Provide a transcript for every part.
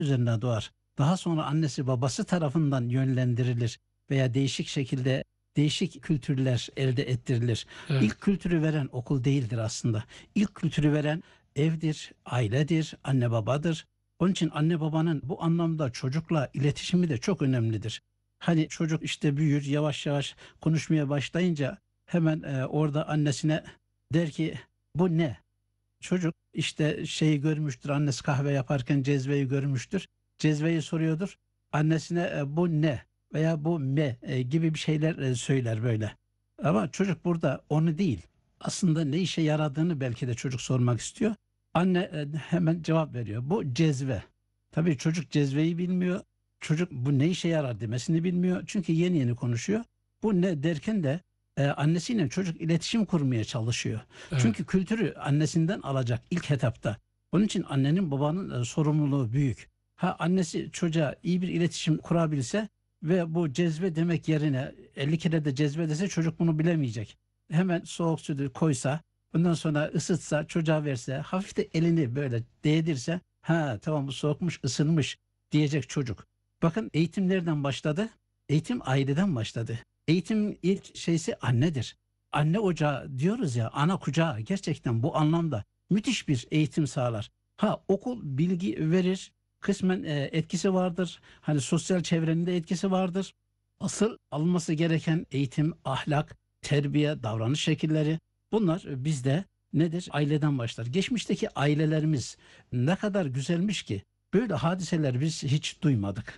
üzerine doğar. Daha sonra annesi babası tarafından yönlendirilir veya değişik şekilde değişik kültürler elde ettirilir. Evet. İlk kültürü veren okul değildir aslında. İlk kültürü veren evdir, ailedir, anne babadır. Onun için anne babanın bu anlamda çocukla iletişimi de çok önemlidir. Hani çocuk işte büyür, yavaş yavaş konuşmaya başlayınca hemen orada annesine der ki bu ne? Çocuk işte şeyi görmüştür, annesi kahve yaparken cezveyi görmüştür. Cezveyi soruyordur. Annesine bu ne veya bu me gibi bir şeyler söyler böyle. Ama çocuk burada onu değil. Aslında ne işe yaradığını belki de çocuk sormak istiyor. Anne hemen cevap veriyor. Bu cezve. Tabii çocuk cezveyi bilmiyor. Çocuk bu ne işe yarar demesini bilmiyor. Çünkü yeni yeni konuşuyor. Bu ne derken de annesiyle çocuk iletişim kurmaya çalışıyor. Evet. Çünkü kültürü annesinden alacak ilk etapta. Onun için annenin babanın sorumluluğu büyük. Ha annesi çocuğa iyi bir iletişim kurabilse ve bu cezve demek yerine 50 kere de cezve dese çocuk bunu bilemeyecek. Hemen soğuk suyu koysa, bundan sonra ısıtsa, çocuğa verse, hafif de elini böyle değdirse, ha tamam bu soğukmuş, ısınmış diyecek çocuk. Bakın eğitim nereden başladı? Eğitim aileden başladı. Eğitimin ilk şeysi annedir. Anne ocağı diyoruz ya, ana kucağı, gerçekten bu anlamda müthiş bir eğitim sağlar. Ha okul bilgi verir, kısmen etkisi vardır. Hani sosyal çevrenin de etkisi vardır. Asıl alınması gereken eğitim, ahlak, terbiye, davranış şekilleri, bunlar bizde nedir? Aileden başlar. Geçmişteki ailelerimiz ne kadar güzelmiş ki böyle hadiseler biz hiç duymadık,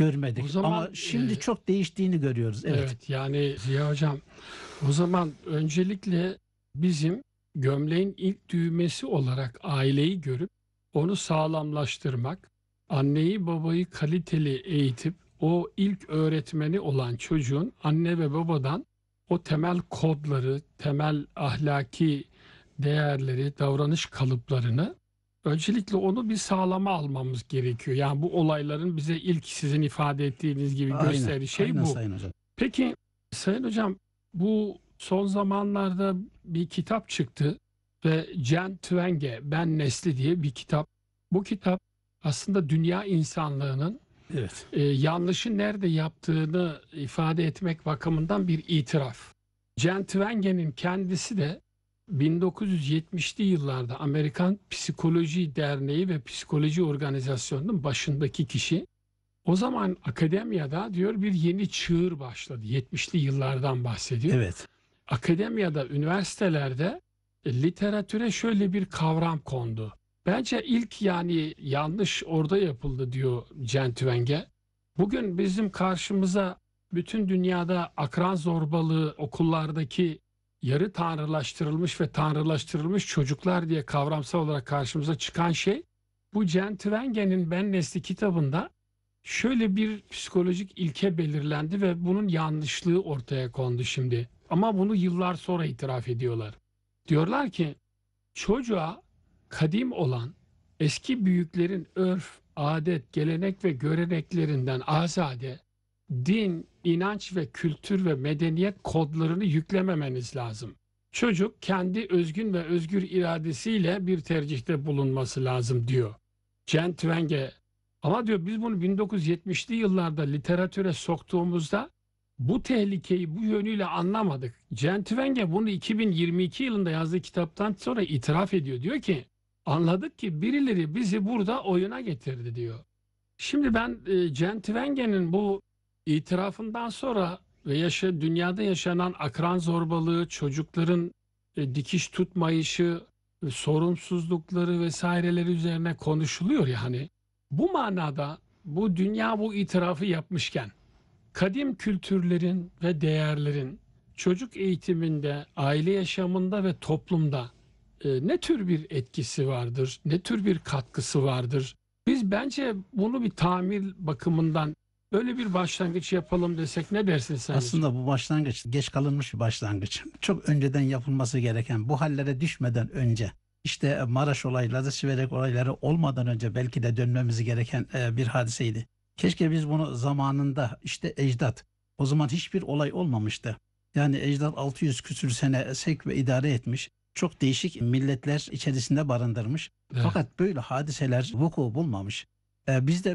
O görmedik. Ama zaman şimdi çok değiştiğini görüyoruz. Evet. evet, yani Ziya Hocam, o zaman öncelikle bizim gömleğin ilk düğmesi olarak aileyi görüp onu sağlamlaştırmak, anneyi babayı kaliteli eğitip o ilk öğretmeni olan çocuğun anne ve babadan o temel kodları, temel ahlaki değerleri, davranış kalıplarını, öncelikle onu bir sağlama almamız gerekiyor. Yani bu olayların bize ilk sizin ifade ettiğiniz gibi Aynen. gösterdiği şey Aynen bu. Sayın Hocam. Peki Sayın Hocam, bu son zamanlarda bir kitap çıktı ve Jen Twenge, Ben Nesli diye bir kitap. Bu kitap aslında dünya insanlığının Evet. yanlışı nerede yaptığını ifade etmek bakımından bir itiraf. Jen Twenge'nin kendisi de 1970'li yıllarda Amerikan Psikoloji Derneği ve Psikoloji Organizasyonu'nun başındaki kişi. O zaman akademiyada diyor bir yeni çığır başladı. 70'li yıllardan bahsediyor. Evet. Akademiyada, üniversitelerde literatüre şöyle bir kavram kondu. Bence ilk, yani yanlış orada yapıldı diyor Jen Twenge. Bugün bizim karşımıza bütün dünyada akran zorbalığı, okullardaki yarı tanrılaştırılmış ve tanrılaştırılmış çocuklar diye kavramsal olarak karşımıza çıkan şey, bu Jen Twenge'nin Ben Nesli kitabında şöyle bir psikolojik ilke belirlendi ve bunun yanlışlığı ortaya kondu şimdi. Ama bunu yıllar sonra itiraf ediyorlar. Diyorlar ki çocuğa kadim olan eski büyüklerin örf, adet, gelenek ve göreneklerinden azade din, inanç ve kültür ve medeniyet kodlarını yüklememeniz lazım. Çocuk kendi özgün ve özgür iradesiyle bir tercihte bulunması lazım diyor Jen Twenge. Ama diyor biz bunu 1970'li yıllarda literatüre soktuğumuzda bu tehlikeyi bu yönüyle anlamadık. Jen Twenge bunu 2022 yılında yazdığı kitaptan sonra itiraf ediyor. Diyor ki anladık ki birileri bizi burada oyuna getirdi diyor. Şimdi ben Jen Twenge'nin bu itirafından sonra ve dünyada yaşanan akran zorbalığı, çocukların dikiş tutmayışı, sorumsuzlukları vesaireleri üzerine konuşuluyor ya hani. Bu manada bu dünya bu itirafı yapmışken kadim kültürlerin ve değerlerin çocuk eğitiminde, aile yaşamında ve toplumda ne tür bir etkisi vardır, ne tür bir katkısı vardır? Biz bence bunu bir tamir bakımından öyle bir başlangıç yapalım desek, ne dersin Sayın Hocam? Aslında bu başlangıç geç kalınmış bir başlangıç. Çok önceden yapılması gereken, bu hallere düşmeden önce, işte Maraş olayları, Siverek olayları olmadan önce belki de dönmemiz gereken bir hadiseydi. Keşke biz bunu zamanında, işte ecdat, o zaman hiçbir olay olmamıştı. Yani ecdat 600 küsür sene sevk ve idare etmiş. Çok değişik milletler içerisinde barındırmış. Evet. Fakat böyle hadiseler vuku bulmamış. Biz de